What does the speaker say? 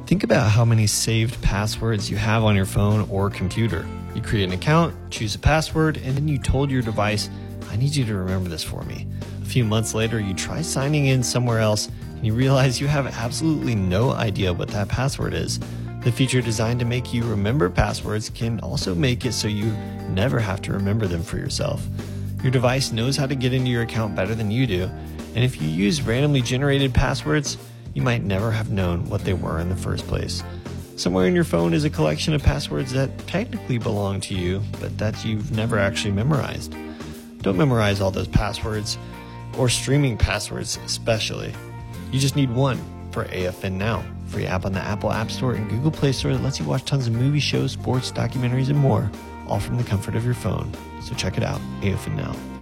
Think about how many saved passwords you have on your phone or computer. You create an account, choose a password, and then you told your device, I need you to remember this for me. A few months later, you try signing in somewhere else, and you realize you have absolutely no idea what that password is. The feature designed to make you remember passwords can also make it so you never have to remember them for yourself. Your device knows how to get into your account better than you do, and if you use randomly generated passwords, you might never have known what they were in the first place. Somewhere in your phone is a collection of passwords that technically belong to you, but that you've never actually memorized. Don't memorize all those passwords, or streaming passwords especially. You just need one for AFN Now, free app on the Apple App Store and Google Play Store that lets you watch tons of movies, shows, sports, documentaries, and more, all from the comfort of your phone. So check it out, AFN Now.